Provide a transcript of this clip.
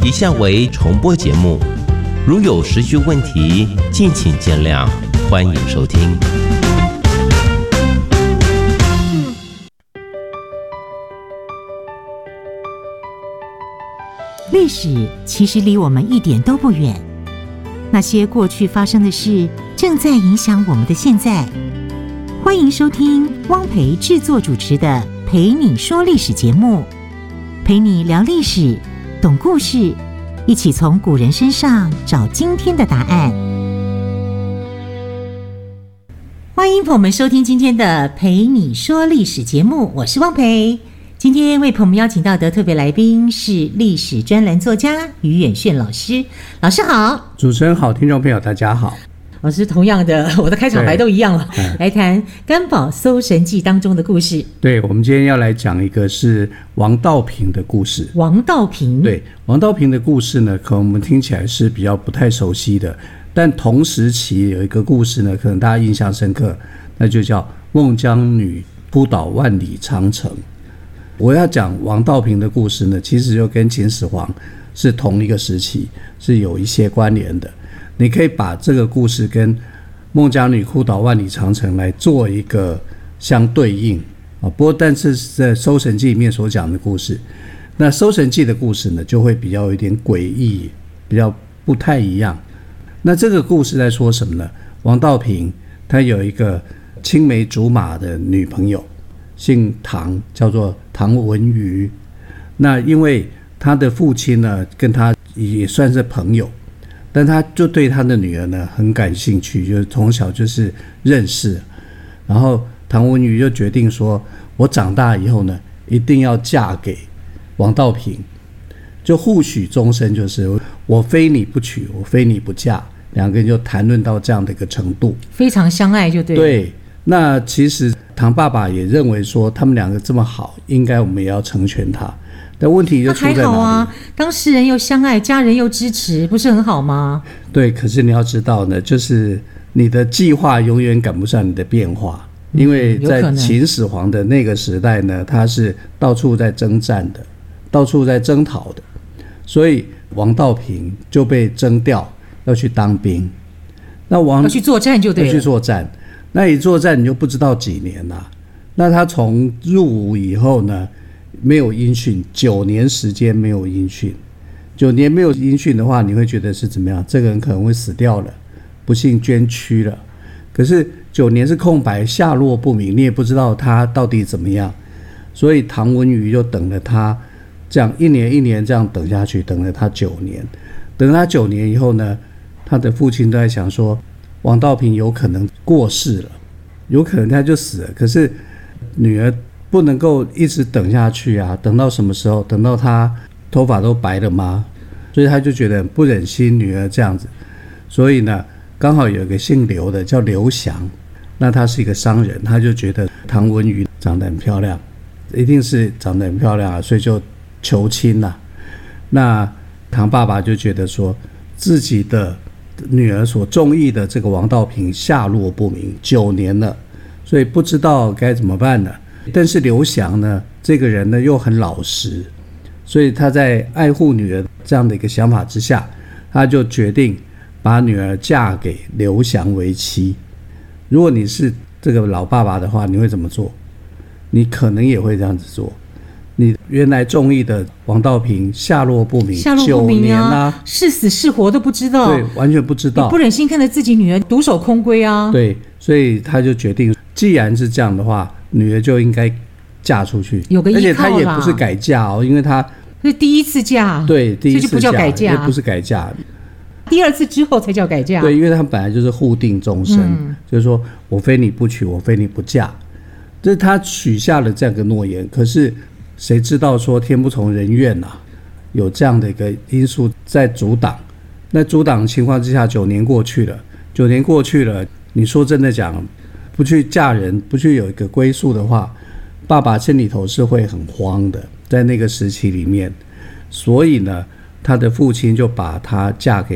以下为重播节目，如有时序问题，敬请见谅，欢迎收听。 历史其实离我们一点都不远，那些过去发生的事，正在影响我们的现在。欢迎收听汪培制作主持的《陪你说历史》节目，陪你聊历史，懂故事，一起从古人身上找今天的答案。欢迎朋友们收听今天的《陪你说历史》节目，我是汪培。今天为朋友们邀请到的特别来宾是历史专栏作家于远炫老师。老师好。 主持人好，听众朋友大家好。 老师同样的，我的开场白都一样了，来谈干宝搜神记当中的故事。 对，我们今天要来讲一个是王道平的故事。 王道平， 对，王道平的故事呢，可能我们听起来是比较不太熟悉的，但同时期有一个故事呢，可能大家印象深刻，那就叫孟姜女扑倒万里长城。我要讲王道平的故事呢，其实就跟秦始皇是同一个时期，是有一些关联的。你可以把这个故事跟孟姜女扑倒万里长城来做一个相对应不过但是在《搜神记》里面所讲的故事，那《搜神记》的故事呢，就会比较有点诡异，比较不太一样。那这个故事在说什么呢？王道平他有一个青梅竹马的女朋友，姓唐，叫做唐文瑜。那因为他的父亲呢跟他也算是朋友，但他就对他的女儿呢很感兴趣，就是从小就是认识。然后唐文瑜就决定说，我长大以后呢一定要嫁给王道平，就互许终身，就是我非你不娶，我非你不嫁。两个人就谈论到这样的一个程度， 非常相爱就对了。 对，那其实唐爸爸也认为说他们两个这么好，应该我们也要成全他。但问题就出在哪里？还好啊， 当事人又相爱，家人又支持，不是很好吗？ 对，可是你要知道呢，就是你的计划永远赶不上你的变化，因为在秦始皇的那个时代呢，他是到处在征战的，到处在征讨的，所以王道平就被征调要去当兵。那要去作战就对了， 要去作战。那你作战你就不知道几年了。那他从入伍以后呢，没有音讯，9年时间没有音讯。9年没有音讯的话，你会觉得是怎么样？这个人可能会死掉了，不幸捐躯了。可是9年是空白，下落不明，你也不知道他到底怎么样。所以唐文瑜就等了他这样一年一年这样等下去，等了他9年。等他9年以后呢，他的父亲都在想说，王道平有可能过世了，有可能他就死了。可是女儿不能够一直等下去啊，等到什么时候？等到他头发都白了吗？所以他就觉得不忍心女儿这样子，所以呢，刚好有一个姓刘的叫刘翔，那他是一个商人，他就觉得唐文瑜长得很漂亮，一定是长得很漂亮啊，所以就求亲了。那唐爸爸就觉得说，自己的女儿所中意的这个王道平下落不明，9年了，所以不知道该怎么办呢。但是刘翔呢，这个人呢又很老实，所以他在爱护女儿这样的一个想法之下，他就决定把女儿嫁给刘翔为妻。如果你是这个老爸爸的话，你会怎么做？你可能也会这样子做。你原来中意的王道平下落不明，9年啊， 是死是活都不知道。 对，完全不知道。 你不忍心看着自己女儿独守空闺啊。 对，所以他就决定，既然是这样的话，女儿就应该嫁出去， 有个依靠啦。 而且他也不是改嫁哦，因为他是第一次嫁。 对，第一次嫁， 所以就不叫改嫁， 也不是改嫁。 第2次之后才叫改嫁。 对，因为他本来就是互定终身，就是说我非你不娶，我非你不嫁，这是他许下了这样一个诺言。可是谁知道说天不从人愿啊，有这样的一个因素在阻挡。那阻挡的情况之下，9年过去了，你说真的讲，不去嫁人，不去有一个归宿的话，爸爸心里头是会很慌的，在那个时期里面。所以呢，他的父亲就把她嫁给